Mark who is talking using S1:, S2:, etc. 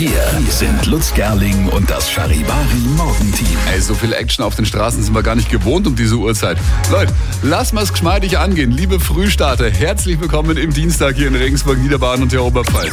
S1: Hier sind Lutz Gerling und das Charivari Morgenteam.
S2: Ey, so viel Action auf den Straßen sind wir gar nicht gewohnt um diese Uhrzeit. Leute, lass mal's geschmeidig angehen. Liebe Frühstarter, herzlich willkommen im Dienstag hier in Regensburg, Niederbayern und der Oberpfalz.